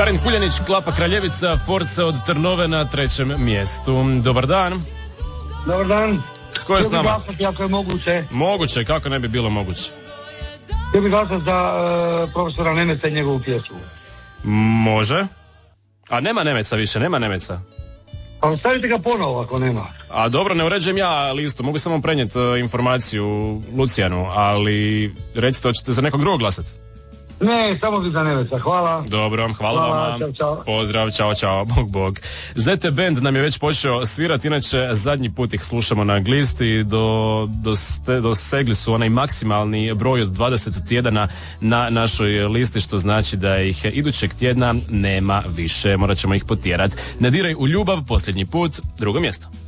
Karin Kuljanić, Klapa Kraljevica, Forca od Trnove na 3. mjestu. Dobar dan. Dobar dan. Tko je s nama? Glasati ako je moguće. Moguće, kako ne bi bilo moguće? Htio bih glasati za profesora Nemeca i njegovu pjesmu. Može. A nema Nemeca više, nema Nemeca. Pa stavite ga ponovo ako nema. A dobro, ne uređujem ja listu, mogu samo prenijeti informaciju Lucijanu, ali recite, hoćete za nekog drugog glasati? Ne, samo bi za Nemeca, hvala. Dobro, hvala vama. Čao. Pozdrav, čao, bog. ZT Band nam je već počeo svirati, inače zadnji put ih slušamo na glisti, dosegli su onaj maksimalni broj od 20 tjedana na našoj listi, što znači da ih idućeg tjedna nema više, morat ćemo ih potjerati. Ne diraj u ljubav, posljednji put, 2. mjesto.